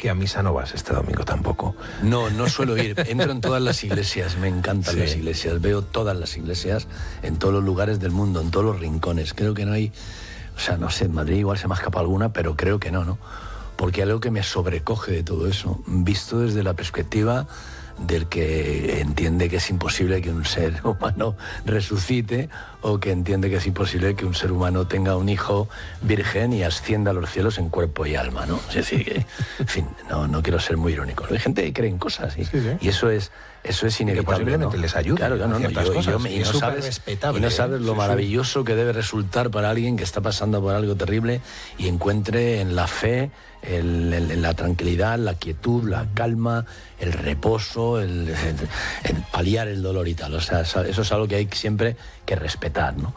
que a misa no vas este domingo tampoco. No suelo ir. Entro en todas las iglesias, me encantan las iglesias. Veo todas las iglesias en todos los lugares del mundo, en todos los rincones. Creo que no hay... O sea, no sé, en Madrid igual se me ha escapado alguna, pero creo que no. Porque algo que me sobrecoge de todo eso, visto desde la perspectiva del que entiende que es imposible que un ser humano resucite, o que entiende que es imposible que un ser humano tenga un hijo virgen y ascienda a los cielos en cuerpo y alma, ¿no? Es decir, que, en fin, no quiero ser muy irónico. Hay gente que cree en cosas y eso es inevitable. Que posiblemente, ¿no?, les ayuda. Claro, y no sabes lo maravilloso que debe resultar para alguien que está pasando por algo terrible y encuentre en la fe, en la tranquilidad, la quietud, la calma, el reposo, el paliar el dolor y tal. O sea, eso es algo que hay siempre que respetar, ¿no?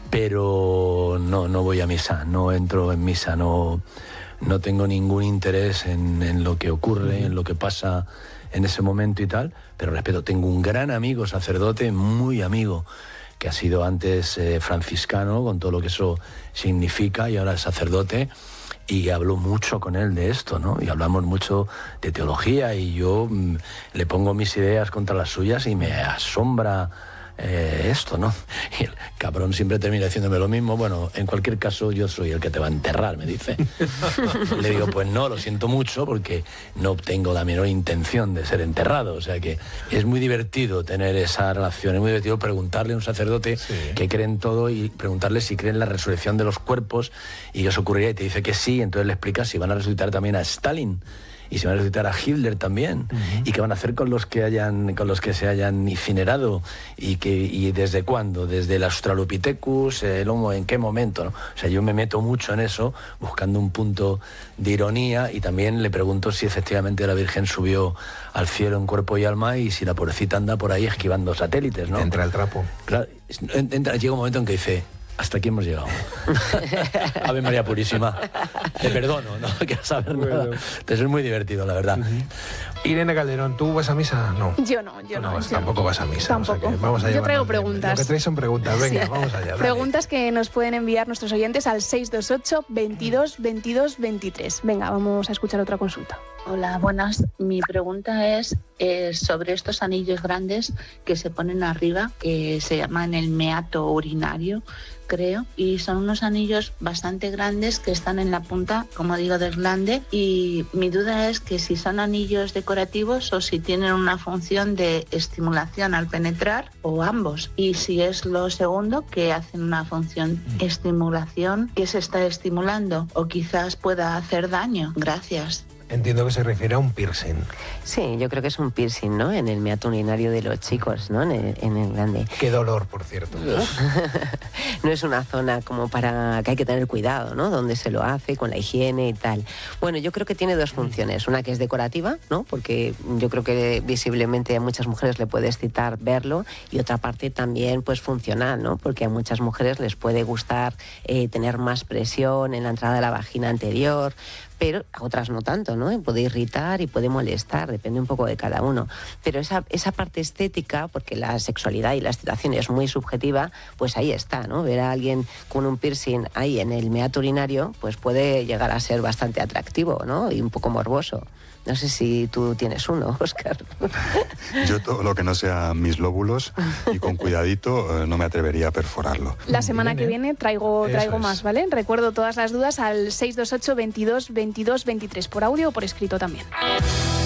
Pero no voy a misa, no entro en misa, no tengo ningún interés en lo que ocurre, en lo que pasa en ese momento y tal, pero respeto. Tengo un gran amigo sacerdote, muy amigo, que ha sido antes franciscano, con todo lo que eso significa, y ahora es sacerdote, y hablo mucho con él de esto, ¿no? Y hablamos mucho de teología, y yo le pongo mis ideas contra las suyas y me asombra esto, ¿no? Y el cabrón siempre termina diciéndome lo mismo. Bueno, en cualquier caso, yo soy el que te va a enterrar, me dice. Le digo, pues no, lo siento mucho, porque no tengo la menor intención de ser enterrado. O sea que es muy divertido tener esa relación, es muy divertido preguntarle a un sacerdote que cree en todo y preguntarle si cree en la resurrección de los cuerpos y qué os ocurriría, y te dice que sí, entonces le explicas si van a resucitar también a Stalin, y se van a resucitar a Hitler también, y qué van a hacer con los que se hayan incinerado, y desde cuándo, desde el Australopithecus, el Homo, en qué momento, ¿no? O sea, yo me meto mucho en eso, buscando un punto de ironía, y también le pregunto si efectivamente la Virgen subió al cielo en cuerpo y alma, y si la pobrecita anda por ahí esquivando satélites, ¿no? Entra el trapo. Claro, llega un momento en que dice: hasta aquí hemos llegado. Ave María Purísima, te perdono, no quiero saber nada. Entonces es muy divertido, la verdad. Irene Calderón, ¿tú vas a misa? No. Yo no. Tampoco vas a misa. Tampoco. O sea que vamos a yo traigo preguntas. Lo que traes son preguntas. Venga, vamos allá. Dale. Preguntas que nos pueden enviar nuestros oyentes al 628 22 22 23. Venga, vamos a escuchar otra consulta. Hola, buenas. Mi pregunta es sobre estos anillos grandes que se ponen arriba, que se llaman el meato urinario, creo, y son unos anillos bastante grandes que están en la punta, como digo, del glande, y mi duda es que si son anillos decorativos o si tienen una función de estimulación al penetrar, o ambos, y si es lo segundo, que hacen una función estimulación, que se está estimulando o quizás pueda hacer daño. Gracias. Entiendo que se refiere a un piercing. Sí, yo creo que es un piercing, ¿no? En el meato urinario de los chicos, ¿no? En el glande. Qué dolor, por cierto. No es una zona como para que hay que tener cuidado, ¿no? Donde se lo hace, con la higiene y tal. Bueno, yo creo que tiene dos funciones. Una que es decorativa, ¿no? Porque yo creo que visiblemente a muchas mujeres le puede excitar verlo, y otra parte también, pues, funcional, ¿no? Porque a muchas mujeres les puede gustar tener más presión en la entrada de la vagina anterior, pero a otras no tanto, ¿no? Y puede irritar y puede molestar, depende un poco de cada uno. Pero esa parte estética, porque la sexualidad y la excitación es muy subjetiva, pues ahí está, ¿no? Ver a alguien con un piercing ahí en el meato urinario, pues puede llegar a ser bastante atractivo, ¿no? Y un poco morboso. No sé si tú tienes uno, Óscar. Yo todo lo que no sea mis lóbulos, y con cuidadito, no me atrevería a perforarlo. La semana que viene traigo más, ¿vale? Recuerdo todas las dudas al 628 22 22 23, por audio o por escrito también.